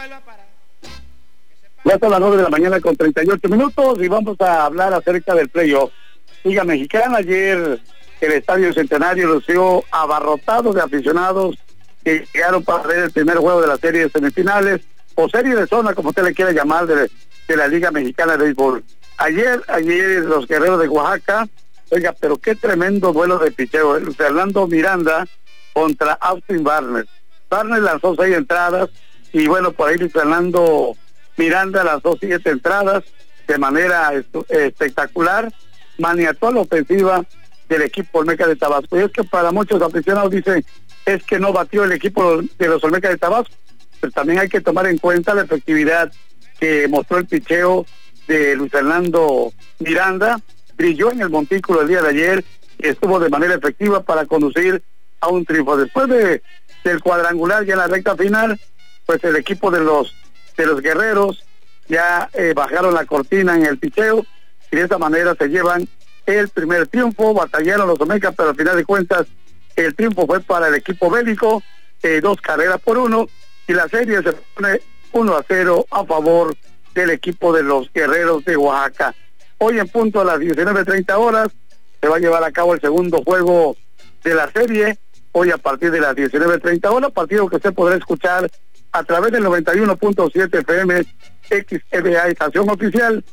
Ya son las 9 de la mañana con 38 minutos y vamos a hablar acerca del playoff. Liga Mexicana, ayer el Estadio Centenario lució abarrotado de aficionados que llegaron para ver el primer juego de la serie de semifinales, o serie de zona, como usted le quiera llamar, de la Liga Mexicana de Béisbol. Ayer los Guerreros de Oaxaca, oiga, pero qué tremendo duelo de picheo, Fernando Miranda contra Austin Barnes. Barnes lanzó 6 entradas, y bueno, por ahí Fernando Miranda lanzó 7 entradas de manera espectacular, maniató la ofensiva del equipo Olmeca de Tabasco. Y es que para muchos aficionados dicen, es que no batió el equipo de los Olmeca de Tabasco, pero también hay que tomar en cuenta la efectividad que mostró el picheo de Luis Fernando Miranda. Brilló en el montículo el día de ayer y estuvo de manera efectiva para conducir a un triunfo. Después del cuadrangular, ya en la recta final, pues el equipo de los Guerreros ya bajaron la cortina en el picheo y de esta manera se llevan el primer triunfo. Batallaron los Olmecas, pero al final de cuentas el triunfo fue para el equipo bélico, 2 carreras por 1, y la serie se pone 1-0 a favor del equipo de los Guerreros de Oaxaca. Hoy en punto a las 19:30 horas se va a llevar a cabo el segundo juego de la serie, hoy a partir de las 19:30 horas, partido que usted podrá escuchar a través del 91.7 FM XEBA, estación oficial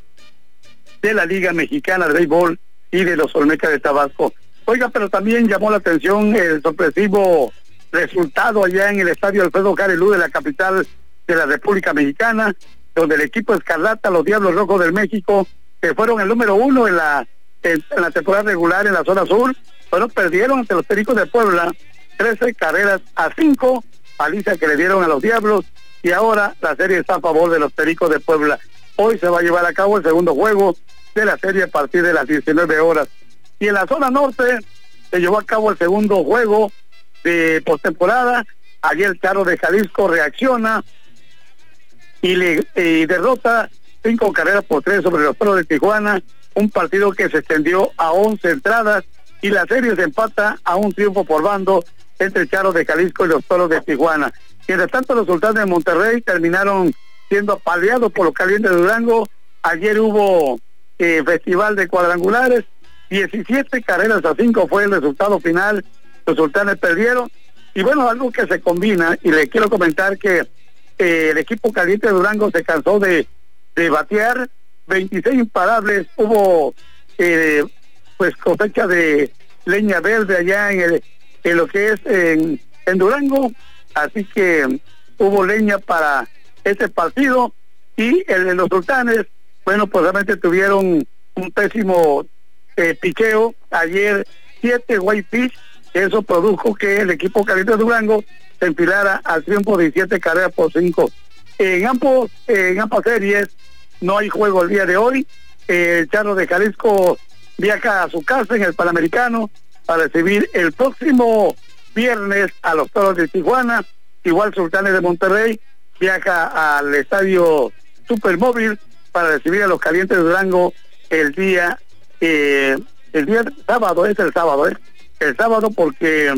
de la Liga Mexicana de Béisbol y de los Olmecas de Tabasco. Oiga, pero también llamó la atención el sorpresivo resultado allá en el estadio Alfredo Carelú de la capital de la República Mexicana, donde el equipo Escarlata, los Diablos Rojos del México, que fueron el número 1 en la temporada regular en la zona sur, bueno, perdieron ante los Pericos de Puebla 13 carreras a 5, paliza que le dieron a los Diablos, y ahora la serie está a favor de los Pericos de Puebla. Hoy se va a llevar a cabo el segundo juego de la serie a partir de las 19 horas. Y en la zona norte se llevó a cabo el segundo juego de postemporada. Ayer el Charro de Jalisco reacciona y derrota 5 carreras por 3 sobre los Toros de Tijuana, un partido que se extendió a 11 entradas, y la serie se empata a un triunfo por bando entre el Charro de Jalisco y los Toros de Tijuana. Mientras tanto, los Sultanes de Monterrey terminaron siendo apaleados por los Calientes de Durango. Ayer hubo festival de cuadrangulares, 17 carreras a 5 fue el resultado final. Los Sultanes perdieron, y bueno, algo que se combina, y le quiero comentar que el equipo Caliente de Durango se cansó de batear, 26 imparables, hubo pues cosecha de leña verde allá en lo que es en Durango, así que hubo leña para este partido. Y los Sultanes, bueno, pues realmente tuvieron un pésimo picheo ayer, 7 white pitch, eso produjo que el equipo Caliente de Durango se enfilara al triunfo de 17 carreras por 5. En ambas series no hay juego el día de hoy. El Charro de Jalisco viaja a su casa en el Panamericano para recibir el próximo viernes a los Toros de Tijuana. Igual Sultanes de Monterrey viaja al estadio Supermóvil para recibir a los Calientes de Durango el día sábado, el sábado, porque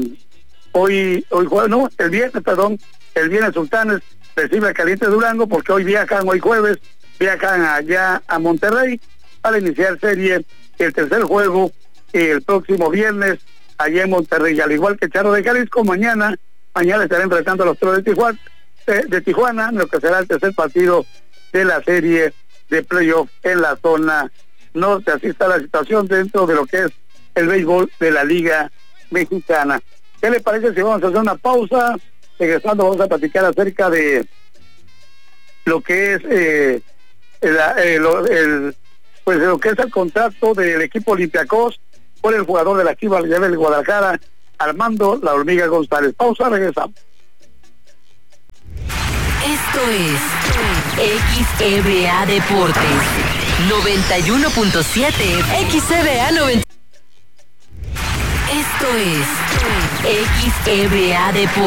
el viernes Sultanes recibe a Calientes de Durango, porque hoy jueves viajan allá a Monterrey para iniciar serie, el tercer juego el próximo viernes allá en Monterrey. Al igual que Charro de Jalisco, mañana estará enfrentando a los Toros de Tijuana, lo que será el tercer partido de la serie de playoff en la zona norte. Así está la situación dentro de lo que es el béisbol de la Liga Mexicana. ¿Qué le parece si vamos a hacer una pausa? Regresando vamos a platicar acerca de lo que es lo que es el contrato del equipo Olympiacos por el jugador de la Chivas del Guadalajara, Armando La Hormiga González. Pausa, regresamos. Esto es XEBA Deportes 91.7 XEBA 90. Esto es XEBA Deportes.